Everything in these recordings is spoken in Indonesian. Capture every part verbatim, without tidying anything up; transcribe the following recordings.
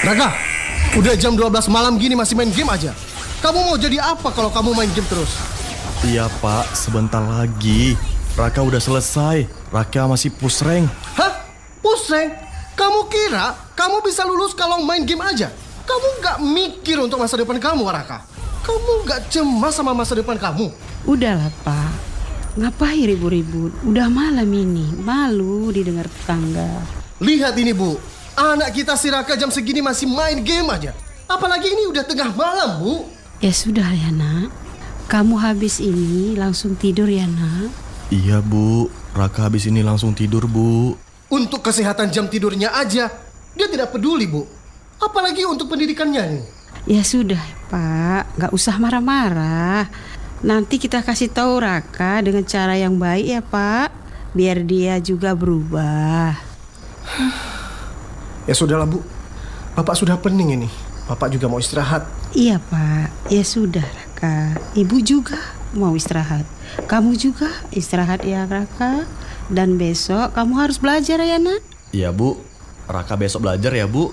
Raka, udah jam dua belas malam gini masih main game aja. Kamu mau jadi apa kalau kamu main game terus? Iya pak, sebentar lagi. Raka udah selesai. Raka masih push rank. Hah? Push rank? Kamu kira kamu bisa lulus kalau main game aja? Kamu gak mikir untuk masa depan kamu, Raka? Kamu gak cemas sama masa depan kamu? Udahlah pak, ngapain ribut-ribut? Udah malam ini, malu didengar tetangga. Lihat ini bu, anak kita si Raka jam segini masih main game aja. Apalagi ini udah tengah malam bu. Ya sudah ya nak, kamu habis ini langsung tidur ya nak. Iya bu, Raka habis ini langsung tidur bu. Untuk kesehatan jam tidurnya aja, dia tidak peduli bu. Apalagi untuk pendidikannya nih. Ya sudah pak, gak usah marah-marah. Nanti kita kasih tahu Raka dengan cara yang baik ya pak, biar dia juga berubah. Ya sudahlah bu, Bapak sudah pening ini. Bapak juga mau istirahat. Iya pak, ya sudah Raka. Ibu juga mau istirahat. Kamu juga istirahat ya Raka. Dan besok kamu harus belajar ya nak. Iya bu, Raka besok belajar ya bu.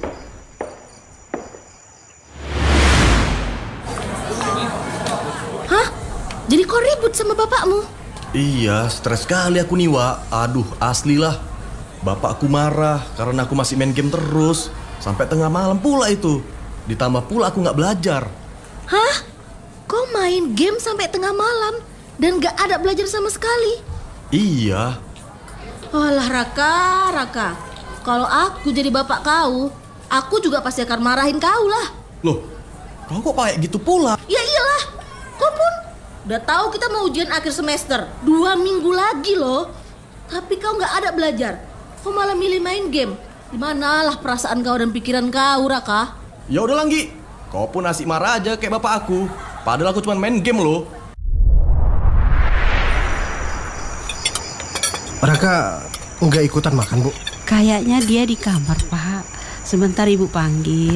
Hah? Jadi kau ribut sama bapakmu? Iya, stres sekali aku nih Wak. Aduh, asli lah. Bapakku marah karena aku masih main game terus. Sampai tengah malam pula itu. Ditambah pula aku gak belajar. Hah? Kau main game sampai tengah malam dan gak ada belajar sama sekali? Iya. Walah Raka, Raka. Kalau aku jadi bapak kau, aku juga pasti akan marahin kau lah. Loh, kau kok kayak gitu pula? Ya iyalah, kau pun udah tahu kita mau ujian akhir semester. Dua minggu lagi loh. Tapi kau gak ada belajar. Kau malah milih main game. Dimanalah perasaan kau dan pikiran kau, Raka? Ya udah Langgi, kau pun asik marah aja kayak bapak aku. Padahal aku cuma main game loh. Raka nggak ikutan makan bu? Kayaknya dia di kamar pak. Sebentar ibu panggil.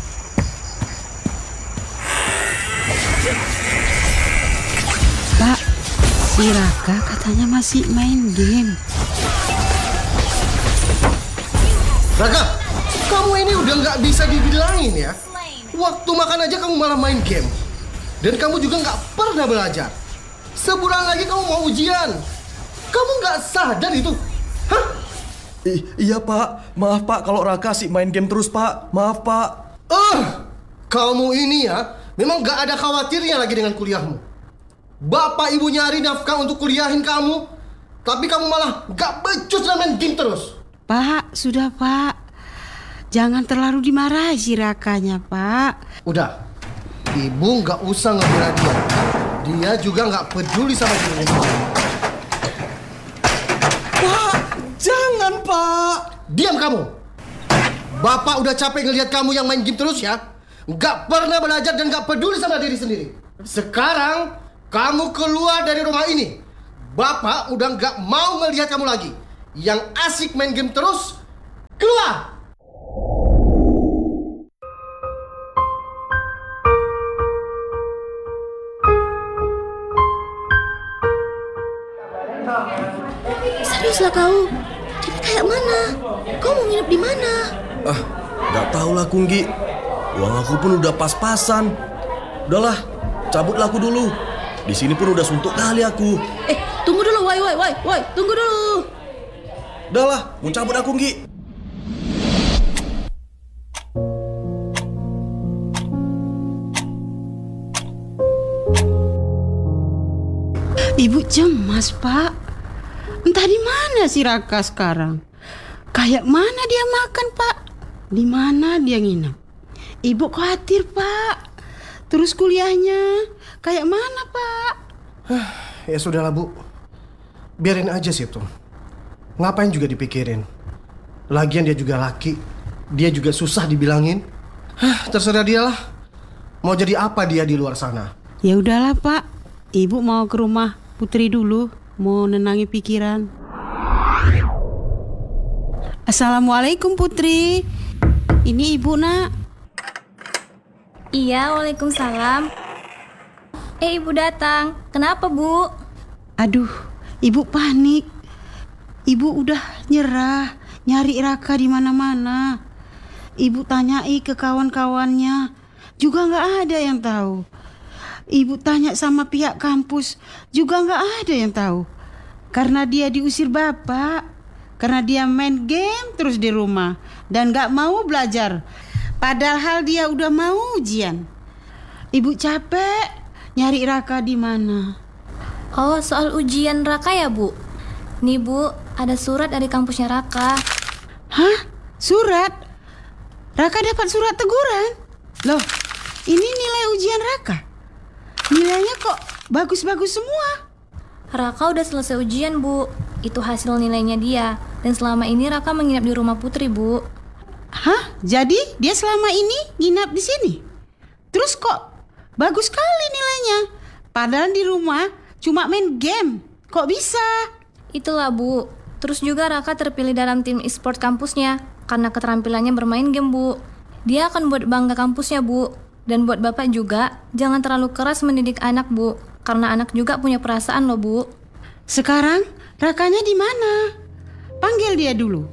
Pak, si Raka katanya masih main game. Raka, kamu ini udah nggak bisa dibilangin ya. Waktu makan aja kamu malah main game. Dan kamu juga nggak pernah belajar. Sebulan lagi kamu mau ujian. Kamu nggak sadar itu? Hah? I- iya pak, maaf pak kalau Raka sih main game terus pak. Maaf pak. Eh, uh, kamu ini ya memang nggak ada khawatirnya lagi dengan kuliahmu. Bapak ibu nyari nafkah untuk kuliahin kamu, tapi kamu malah nggak becus dan main game terus. Pak, sudah pak. Jangan terlalu dimarahi si Rakanya pak. Udah, ibu nggak usah ngebela dia. Dia juga nggak peduli sama dirinya. Pak, jangan pak. Diam kamu. Bapak udah capek ngelihat kamu yang main game terus ya. Nggak pernah belajar dan nggak peduli sama diri sendiri. Sekarang kamu keluar dari rumah ini. Bapak udah nggak mau melihat kamu lagi. Yang asik main game terus, keluar! Seriuslah kau? Jadi kayak mana? Kau mau nginep di mana? Ah, gak tau lah Kunggi. Uang aku pun udah pas-pasan. Udahlah, cabutlah aku dulu. Di sini pun udah suntuk kali aku. Eh, tunggu dulu, woi, woi, woi, woi, tunggu dulu. Udahlah, mau cabut aku Kunggi. Ibu cemas pak. Entah di mana si Raka sekarang. Kayak mana dia makan pak? Di mana dia nginep? Ibu khawatir pak. Terus kuliahnya kayak mana pak? Ya sudahlah bu. Biarin aja sih tuh. Ngapain juga dipikirin? Lagian dia juga laki. Dia juga susah dibilangin. Hah, terserah dia lah. Mau jadi apa dia di luar sana? Ya udahlah pak. Ibu mau ke rumah Putri dulu. Mau nenangi pikiran. Assalamualaikum Putri. Ini ibu nak. Iya, waalaikumsalam. Eh, ibu datang. Kenapa, Bu? Aduh, ibu panik. Ibu udah nyerah, nyari Raka di mana-mana. Ibu tanyai ke kawan-kawannya, juga nggak ada yang tahu. Ibu tanya sama pihak kampus, juga nggak ada yang tahu. Karena dia diusir bapak, karena dia main game terus di rumah dan nggak mau belajar. Padahal dia udah mau ujian. Ibu capek nyari Raka di mana. Oh, soal ujian Raka ya, Bu? Nih, Bu, ada surat dari kampusnya Raka. Hah? Surat? Raka dapat surat teguran? Loh, ini nilai ujian Raka. Nilainya kok bagus-bagus semua. Raka udah selesai ujian, Bu. Itu hasil nilainya dia. Dan selama ini Raka menginap di rumah Putri, Bu. Hah? Jadi dia selama ini nginap di sini? Terus kok bagus sekali nilainya? Padahal di rumah cuma main game. Kok bisa? Itulah, Bu. Terus juga Raka terpilih dalam tim e-sport kampusnya karena keterampilannya bermain game, Bu. Dia akan buat bangga kampusnya, Bu. Dan buat Bapak juga, jangan terlalu keras mendidik anak, Bu. Karena anak juga punya perasaan loh, Bu. Sekarang Rakanya di mana? Panggil dia dulu.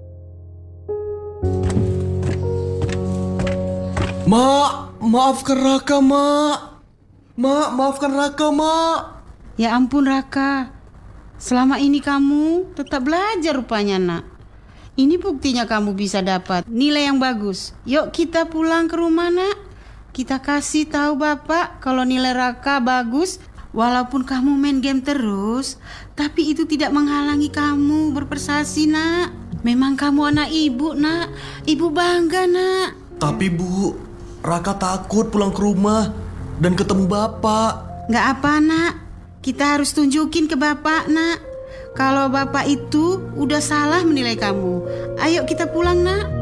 Mak, maafkan Raka, Mak. Mak, maafkan Raka, Mak. Ya ampun Raka, selama ini kamu tetap belajar rupanya nak. Ini buktinya kamu bisa dapat nilai yang bagus. Yuk kita pulang ke rumah nak. Kita kasih tahu bapak kalau nilai Raka bagus. Walaupun kamu main game terus, tapi itu tidak menghalangi kamu berprestasi nak. Memang kamu anak ibu nak. Ibu bangga nak. Tapi Bu, Raka takut pulang ke rumah dan ketemu bapak. Gak apa nak, kita harus tunjukin ke bapak nak. Kalau bapak itu udah salah menilai kamu. Ayo kita pulang nak.